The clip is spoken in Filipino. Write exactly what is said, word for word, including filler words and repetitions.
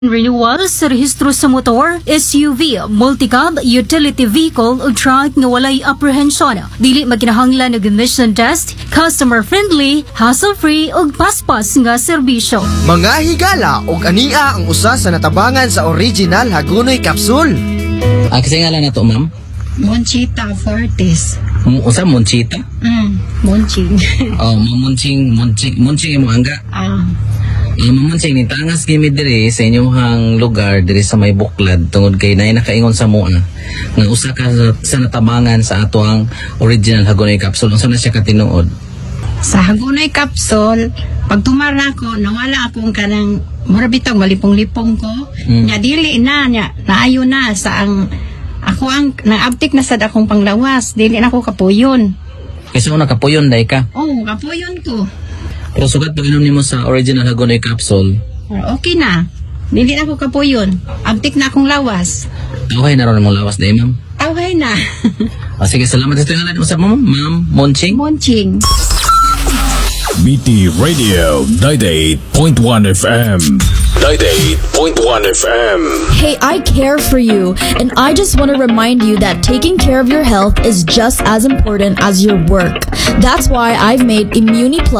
Renewal sa rehistro sa motor, S U V, multicab, utility vehicle o truck nga walay apprehension. Dili makinahanglan og emission test, customer-friendly, hassle-free ug paspas nga serbisyo. Mga higala og ania ang usa sa natabangan sa original Hagonoy Capsule. Ah, kasi nga lang na to, ma'am? Monchita Fortis. M- Usa, Monchita? Mm, Monching. Oh, mamunching, munching, munching mo angga. Ah, Uh, mamunching, ni tangas gimi diri sa inyong lugar, diri sa may buklad, tungod kay naay nakaingon sa mua, nga usa ka sa, sa natabangan sa ato ang original Hagonoy Capsule. Unsa na siya katinuod? sa Hagonoy Capsule, pag tumara ko, nawala akong kanang murabitong malipong-lipong ko. Mm. Nya dili na, nya, naayo na sa ang, ako ang, naabtik na sa akong panglawas, dili na ako kapuyon. Kasi una kapuyon day ka. Oh, kapuyon ko. Pero sugat pag inom nimo sa original Hagonoy Capsule, Okay na. Dili na ako kapuyon. Abtik na akong lawas. okay na ron mong lawas day, ma'am. Okay na. Ah, sige, salamat sa tingala mo sa ma'am, ma'am Monching. Monching. B T Radio ninety-eight point one F M. ninety-eight point one F M. Hey, I care for you, and I just want to remind you that taking care of your health is just as important as your work. That's why I've made Immuni Plus